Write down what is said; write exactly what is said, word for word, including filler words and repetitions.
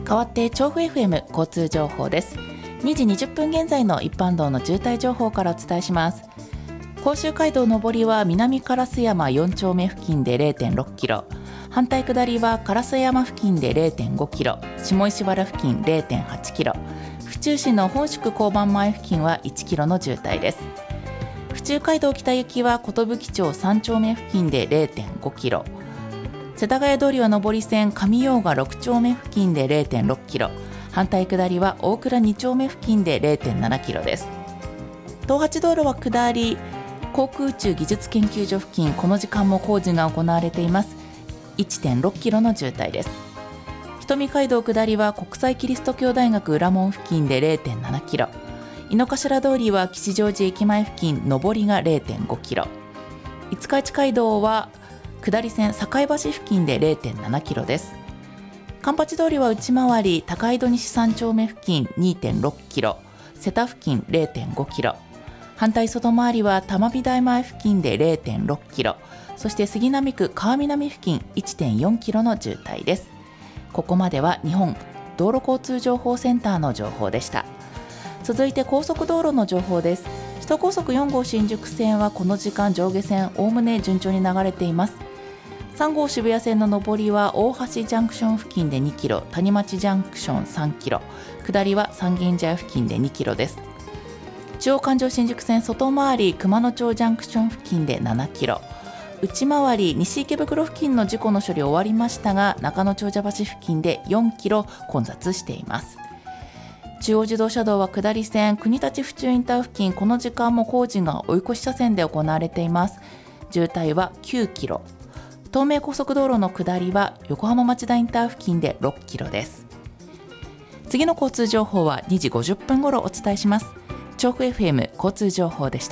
代わって調布 エフエム 交通情報です。にじにじゅっぷん現在の一般道の渋滞情報からお伝えします。甲州街道上りは南烏山よん丁目付近で れいてんろくキロ、反対下りは烏山付近で れいてんごキロ、下石原付近 れいてんはちキロ、府中市の本宿交番前付近はいちキロの渋滞です。府中街道北行きは寿町さん丁目付近で れいてんごキロ、世田谷通りは上り線上用賀ろく丁目付近で れいてんろくキロ、反対下りは大倉に丁目付近で れいてんななキロです。東八道路は下り航空宇宙技術研究所付近、この時間も工事が行われています。 いってんろくキロの渋滞です。瞳街道下りは国際キリスト教大学裏門付近で れいてんななキロ、井の頭通りは吉祥寺駅前付近上りが れいてんごキロ、五日市街道は下り線堺橋付近で れいてんななキロです。環八通りは内回り高井戸西さん丁目付近 にてんろくキロ、瀬田付近 れいてんごキロ、反対外回りは玉美大前付近で れいてんろくキロ、そして杉並区川南付近 いってんよんキロの渋滞です。ここまでは日本道路交通情報センターの情報でした。続いて高速道路の情報です。首都高速よん号新宿線はこの時間上下線おおむね順調に流れています。さん号渋谷線の上りは大橋ジャンクション付近でにキロ、谷町ジャンクションさんキロ、下りは三軒茶屋付近でにキロです。中央環状新宿線外回り熊野町ジャンクション付近でななキロ、内回り西池袋付近の事故の処理終わりましたが、中野長者橋付近でよんキロ混雑しています。中央自動車道は下り線国立府中インター付近、この時間も工事が追い越し車線で行われています。渋滞はきゅうキロ、東名高速道路の下りは横浜町田インター付近でろっキロです。次の交通情報はにじごじゅっぷん頃お伝えします。調布 エフエム 交通情報でした。